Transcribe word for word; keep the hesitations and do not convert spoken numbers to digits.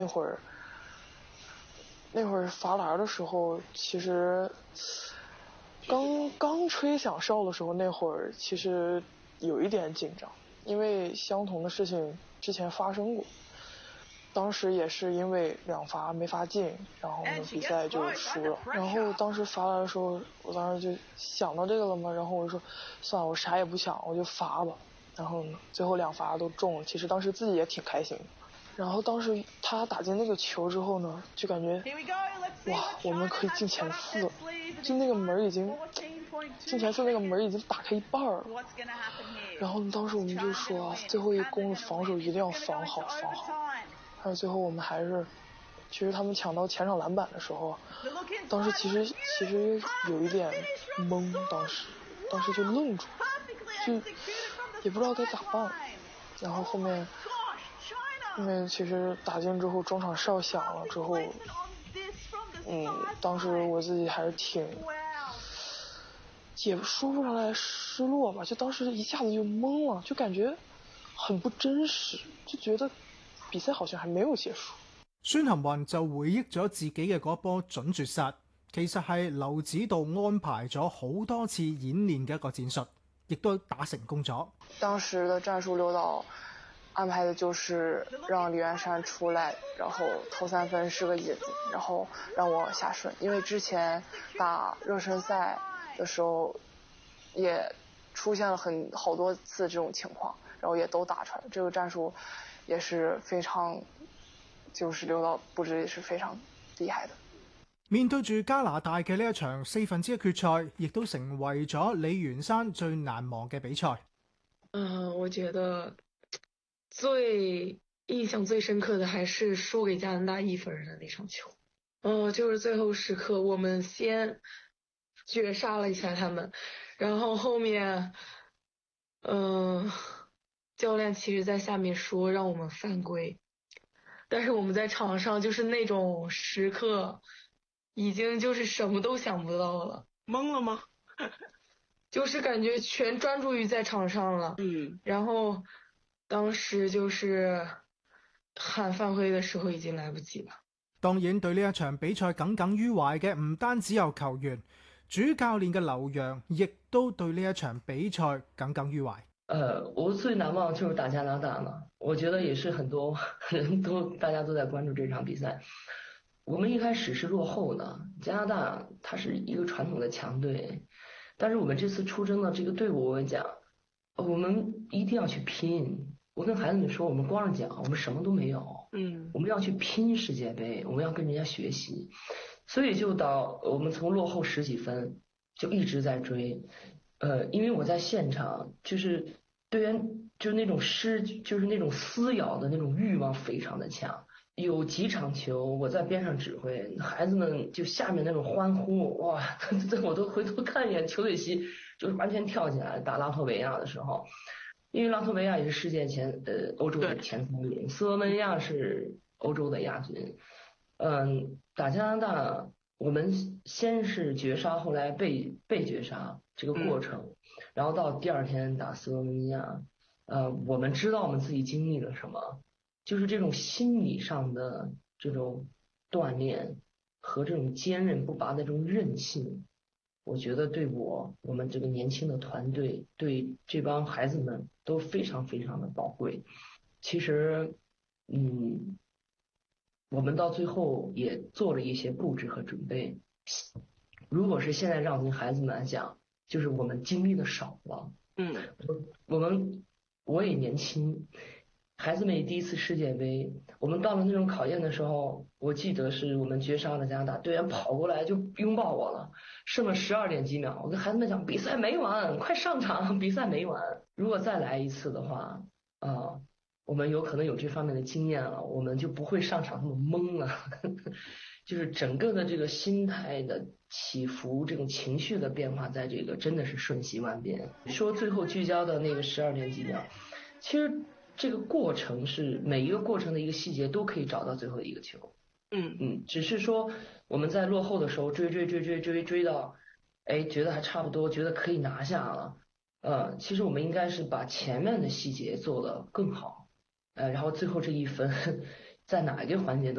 那会儿那会儿罚篮的时候，其实刚刚吹响哨的时候，那会儿其实有一点紧张，因为相同的事情之前发生过。当时也是因为两罚没罚进，然后呢比赛就输了。然后当时罚篮的时候，我当时就想到这个了嘛，然后我就说算了，我啥也不想，我就罚吧。然后呢最后两罚都中了，其实当时自己也挺开心的。然后当时他打进那个球之后呢，就感觉哇，我们可以进前四了，就那个门已经进前四那个门已经打开一半了。然后当时我们就说最后一攻的防守一定要防好防好。但是最后我们还是，其实他们抢到前场篮板的时候，当时其实其实有一点懵，当时当时就愣住，就也不知道该咋办。然后后面后面其实打进之后，中场哨响了之后，嗯，当时我自己还是挺，也说不上来失落吧，就当时一下子就懵了，就感觉很不真实，就覺得比賽好像還沒有結束。 孫含雲就回憶咗自己嘅嗰波準絕殺，其實係劉指導安排咗好多次演練嘅一個戰術，亦都打成功咗。 當時的戰術劉導安排的就是讓李元山出來，然後投三分是個椅子，然後讓我下順，因為之前打熱身賽的時候也出現了很好多次這種情況，然後也都打出來，這個戰術也是非常，就是劉導布置也是非常厲害的。 面對住加拿大嘅呢一場四分之一決賽，亦都成為咗李元山最難忘嘅比賽。 嗯，我覺得最印象最深刻的還是輸給加拿大一分的那場球。嗯、呃，就是最後時刻我們先絕殺了一下他們，然後後面嗯、呃，教練其實在下面說讓我們犯規，但是我們在場上就是那種時刻已經就是什麼都想不到了。 懵了嗎？ 就是感覺全專注於在場上了。 嗯， 然後當時就是喊犯規的時候已經來不及了。 當然對呢一場比賽耿耿於懷嘅唔單止有球員，主教練嘅劉洋亦都對呢一場比賽耿耿於懷。 呃，我最難忘就是打加拿大了，我覺得也是很多人都大家都在關注這場比賽。我們一開始是落後的，加拿大它是一個傳統的強隊，但是我們這次出征的這個隊伍，我講，我們一定要去拼。我跟孩子們說，我們光是講，我們什麼都沒有。 嗯， 我們要去拼世界杯，我們要跟人家學習。所以就到我們從落後十幾分就一直在追。呃，因為我在現場，就是隊員就是那種失，就是那種撕咬的那種慾望非常的強。有幾場球我在邊上指揮，孩子們就下面那種歡呼，哇，我都回頭看一眼球隊席，就是完全跳起來。打拉脫維亞的時候，因為拉脫維亞也是世界前呃歐洲的前三名，斯洛文尼亞是歐洲的亞軍。嗯，打加拿大我們先是絕殺，後來被被絕殺這個過程，嗯、然後到第二天打斯洛文尼亞，呃，我們知道我們自己經歷了什麼，就是這種心理上的這種鍛鍊和這種堅韌不拔的這種韌性，我覺得對我我們這個年輕的團隊，對這幫孩子們都非常非常的寶貴。其實，嗯，我們到最後也做了一些布置和準備。如果是現在讓跟孩子們來講，就是我們經歷的少了。 嗯， 我們我也年輕。孩子們也第一次世界杯，我們到了那種考驗的時候，我記得是我們絕殺了加拿大，隊員跑過來就擁抱我了，剩了十二點幾秒，我跟孩子們講比賽沒完，快上場，比賽沒完。如果再來一次的話，啊、呃，我們有可能有這方面的經驗了，我們就不會上場那麼懵了。就是整個的這個心態的起伏，這種情緒的變化，在這個真的是瞬息萬變。說最後聚焦的那個十二點幾秒，其實這個過程是每一個過程的一個細節都可以找到最後一個球。 嗯嗯，只是說我們在落後的時候追追追追追追到，哎，覺得還差不多，覺得可以拿下了。呃，其實我們應該是把前面的細節做得更好，呃，然後最後這一分在哪一个环节都。